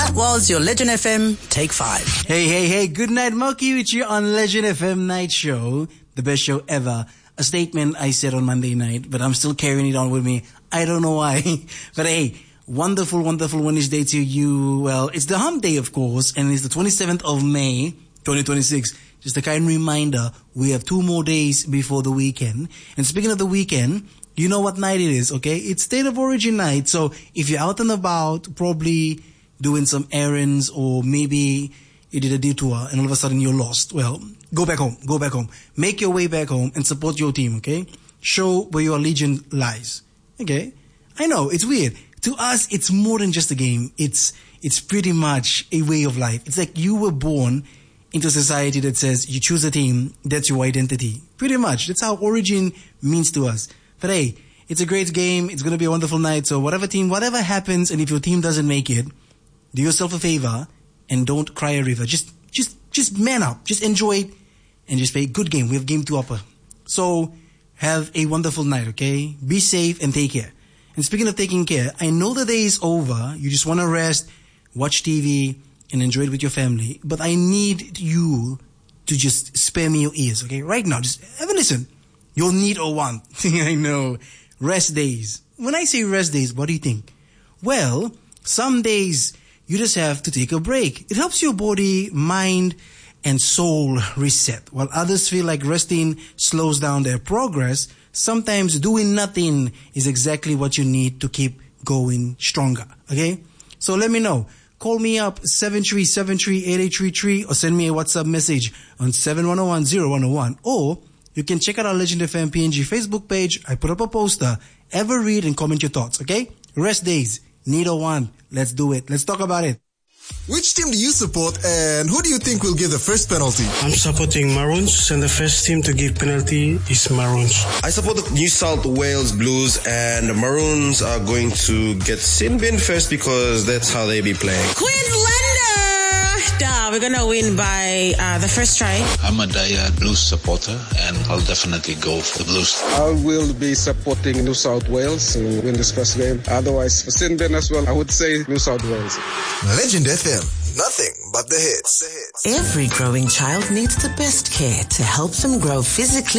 That was your Legend FM Take 5. Hey. Good night, Moki, with you on Legend FM Night Show. The best show ever. A statement I said on Monday night, but I'm still carrying it on with me. I don't know why. But hey, wonderful Wednesday to you. Well, it's the hump day, of course, and it's the 27th of May, 2026. Just a kind reminder, we have 2 more days before the weekend. And speaking of the weekend, you know what night it is, okay? It's State of Origin night. So if you're out and about, probably doing some errands, or maybe you did a detour and all of a sudden you're lost, well, go back home. Make your way back home and support your team, okay? Show where your allegiance lies, okay? I know, it's weird. To us, it's more than just a game. It's pretty much a way of life. It's like you were born into a society that says you choose a team, that's your identity. Pretty much. That's how Origin means to us. But hey, it's a great game. It's going to be a wonderful night. So whatever happens, and if your team doesn't make it, do yourself a favor and don't cry a river. Just man up. Just enjoy it and just play. Good game. We have game 2 upper. So have a wonderful night, okay? Be safe and take care. And speaking of taking care, I know the day is over. You just want to rest, watch TV, and enjoy it with your family. But I need you to just spare me your ears, okay? Right now, just have a listen. You'll need or want. I know. Rest days. When I say rest days, what do you think? Well, some days you just have to take a break. It helps your body, mind, and soul reset. While others feel like resting slows down their progress, sometimes doing nothing is exactly what you need to keep going stronger. Okay? So let me know. Call me up 7373-8833 or send me a WhatsApp message on 7101-0101. Or you can check out our Legend FM PNG Facebook page. I put up a poster. Ever read and comment your thoughts, okay? Rest days. Need or want. Let's do it. Let's talk about it. Which team do you support and who do you think will give the first penalty? I'm supporting Maroons, and the first team to give penalty is Maroons. I support the New South Wales Blues, and the Maroons are going to get sin bin first because that's how they be playing. We're gonna win by the first try. I'm a diehard Blues supporter, and I'll definitely go for the Blues. I will be supporting New South Wales to win this first game. Otherwise, for Sinbin as well, I would say New South Wales. Legend FM, nothing but the hits. Every growing child needs the best care to help them grow physically